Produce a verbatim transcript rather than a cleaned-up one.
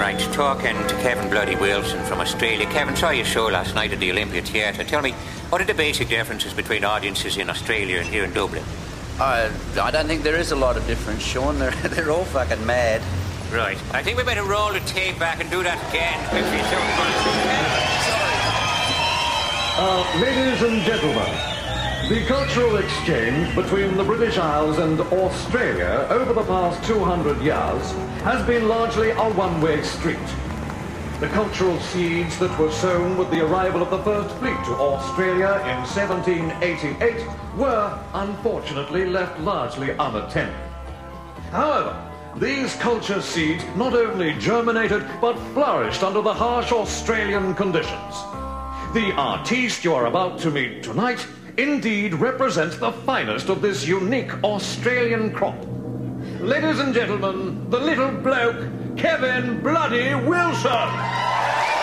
Right, talking to Kevin Bloody Wilson from Australia. Kevin, saw your show last night at the Olympia Theatre. Tell me, what are the basic differences between audiences in Australia and here in Dublin? Uh, I don't think there is a lot of difference, Sean. They're, they're all fucking mad. Right. I think we better roll the tape back and do that again. If you Uh, ladies and gentlemen, the cultural exchange between the British Isles and Australia over the past two hundred years has been largely a one-way street. The cultural seeds that were sown with the arrival of the first fleet to Australia in seventeen eighty-eight were, unfortunately, left largely unattended. However, these culture seeds not only germinated, but flourished under the harsh Australian conditions. The artiste you are about to meet tonight indeed represents the finest of this unique Australian crop. Ladies and gentlemen, the little bloke, Kevin Bloody Wilson!